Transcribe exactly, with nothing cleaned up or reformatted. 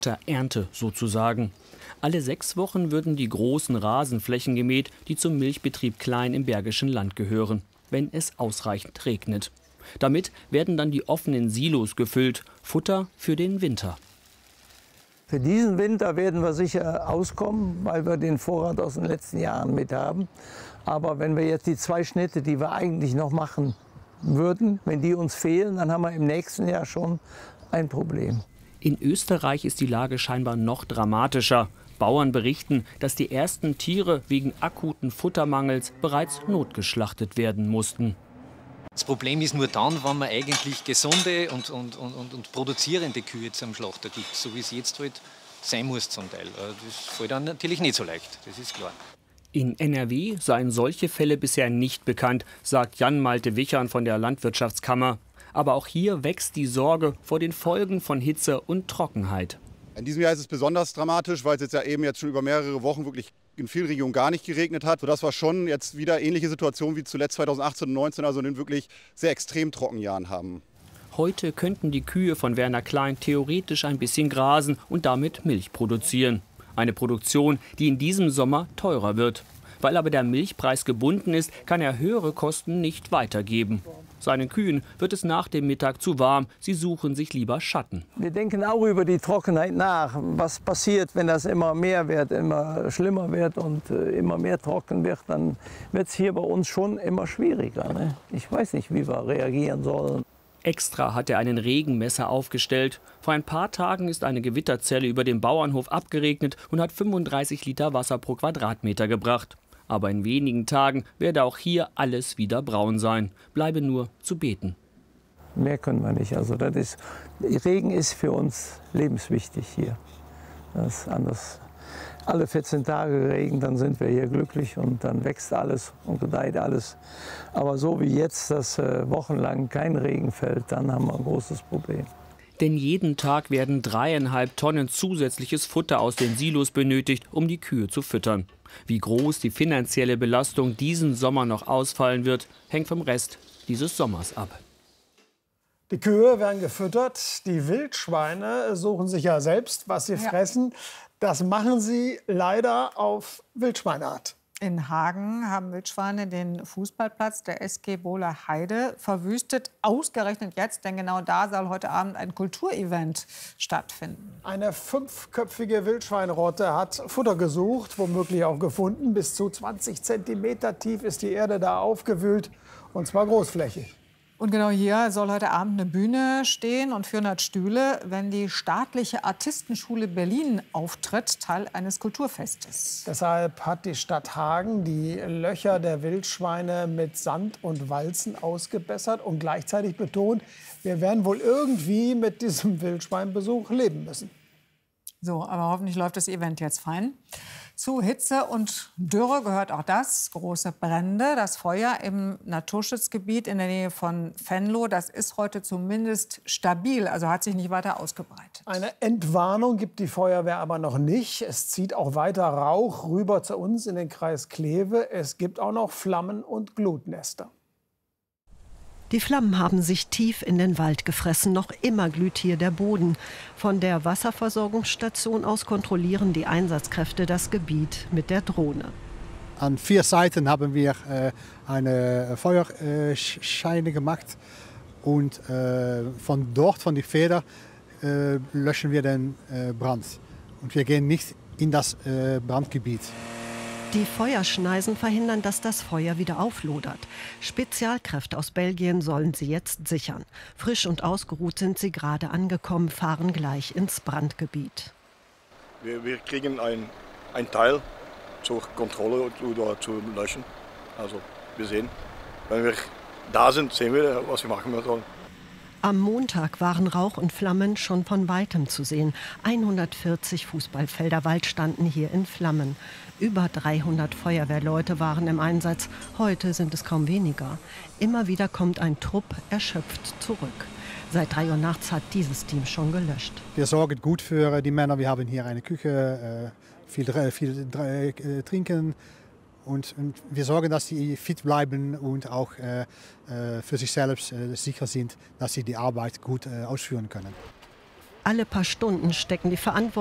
der Ernte sozusagen. Alle sechs Wochen würden die großen Rasenflächen gemäht, die zum Milchbetrieb Klein im Bergischen Land gehören, wenn es ausreichend regnet. Damit werden dann die offenen Silos gefüllt, Futter für den Winter. Für diesen Winter werden wir sicher auskommen, weil wir den Vorrat aus den letzten Jahren mit haben. Aber wenn wir jetzt die zwei Schnitte, die wir eigentlich noch machen würden, wenn die uns fehlen, dann haben wir im nächsten Jahr schon ein Problem. In Österreich ist die Lage scheinbar noch dramatischer. Bauern berichten, dass die ersten Tiere wegen akuten Futtermangels bereits notgeschlachtet werden mussten. Das Problem ist nur dann, wenn man eigentlich gesunde und, und, und, und produzierende Kühe zum Schlachter gibt, so wie es jetzt halt sein muss zum Teil. Das fällt dann natürlich nicht so leicht, das ist klar. In N R W seien solche Fälle bisher nicht bekannt, sagt Jan-Malte Wichern von der Landwirtschaftskammer. Aber auch hier wächst die Sorge vor den Folgen von Hitze und Trockenheit. In diesem Jahr ist es besonders dramatisch, weil es jetzt ja eben jetzt schon über mehrere Wochen wirklich in vielen Regionen gar nicht geregnet hat, sodass wir schon jetzt wieder ähnliche Situationen wie zuletzt zweitausendachtzehn und zweitausendneunzehn, also in den wirklich sehr extrem trockenen Jahren haben. Heute könnten die Kühe von Werner Klein theoretisch ein bisschen grasen und damit Milch produzieren. Eine Produktion, die in diesem Sommer teurer wird. Weil aber der Milchpreis gebunden ist, kann er höhere Kosten nicht weitergeben. Seinen Kühen wird es nach dem Mittag zu warm. Sie suchen sich lieber Schatten. Wir denken auch über die Trockenheit nach. Was passiert, wenn das immer mehr wird, immer schlimmer wird und äh, immer mehr trocken wird, dann wird es hier bei uns schon immer schwieriger. Ne? Ich weiß nicht, wie wir reagieren sollen. Extra hat er einen Regenmesser aufgestellt. Vor ein paar Tagen ist eine Gewitterzelle über dem Bauernhof abgeregnet und hat fünfunddreißig Liter Wasser pro Quadratmeter gebracht. Aber in wenigen Tagen werde auch hier alles wieder braun sein. Bleibe nur zu beten. Mehr können wir nicht. Also das ist, Regen ist für uns lebenswichtig hier. Das ist anders. Alle vierzehn Tage Regen, dann sind wir hier glücklich und dann wächst alles und gedeiht alles. Aber so wie jetzt, dass äh, wochenlang kein Regen fällt, dann haben wir ein großes Problem. Denn jeden Tag werden dreieinhalb Tonnen zusätzliches Futter aus den Silos benötigt, um die Kühe zu füttern. Wie groß die finanzielle Belastung diesen Sommer noch ausfallen wird, hängt vom Rest dieses Sommers ab. Die Kühe werden gefüttert, die Wildschweine suchen sich ja selbst, was sie ja. fressen. Das machen sie leider auf Wildschweinart. In Hagen haben Wildschweine den Fußballplatz der S G Bohler Heide verwüstet. Ausgerechnet jetzt, denn genau da soll heute Abend ein Kulturevent stattfinden. Eine fünfköpfige Wildschweinrotte hat Futter gesucht, womöglich auch gefunden. Bis zu zwanzig Zentimeter tief ist die Erde da aufgewühlt, und zwar großflächig. Und genau hier soll heute Abend eine Bühne stehen und vierhundert Stühle, wenn die Staatliche Artistenschule Berlin auftritt, Teil eines Kulturfestes. Deshalb hat die Stadt Hagen die Löcher der Wildschweine mit Sand und Walzen ausgebessert und gleichzeitig betont, wir werden wohl irgendwie mit diesem Wildschweinbesuch leben müssen. So, aber hoffentlich läuft das Event jetzt fein. Zu Hitze und Dürre gehört auch das, große Brände. Das Feuer im Naturschutzgebiet in der Nähe von Venlo, das ist heute zumindest stabil, also hat sich nicht weiter ausgebreitet. Eine Entwarnung gibt die Feuerwehr aber noch nicht. Es zieht auch weiter Rauch rüber zu uns in den Kreis Kleve. Es gibt auch noch Flammen und Glutnester. Die Flammen haben sich tief in den Wald gefressen. Noch immer glüht hier der Boden. Von der Wasserversorgungsstation aus kontrollieren die Einsatzkräfte das Gebiet mit der Drohne. An vier Seiten haben wir äh, eine Feuerscheine gemacht. Und äh, von dort, von der Feder, äh, löschen wir den äh, Brand. Und wir gehen nicht in das äh, Brandgebiet. Die Feuerschneisen verhindern, dass das Feuer wieder auflodert. Spezialkräfte aus Belgien sollen sie jetzt sichern. Frisch und ausgeruht sind sie gerade angekommen, fahren gleich ins Brandgebiet. Wir, wir kriegen ein, ein Teil zur Kontrolle oder zu löschen. Also wir sehen, wenn wir da sind, sehen wir, was wir machen sollen. Am Montag waren Rauch und Flammen schon von Weitem zu sehen. hundertvierzig Fußballfelder Wald standen hier in Flammen. Über dreihundert Feuerwehrleute waren im Einsatz. Heute sind es kaum weniger. Immer wieder kommt ein Trupp erschöpft zurück. Seit drei Uhr nachts hat dieses Team schon gelöscht. Wir sorgen gut für die Männer. Wir haben hier eine Küche, viel, viel äh, trinken. Und, und wir sorgen, dass sie fit bleiben und auch äh, für sich selbst äh, sicher sind, dass sie die Arbeit gut äh, ausführen können. Alle paar Stunden stecken die Verantwortlichen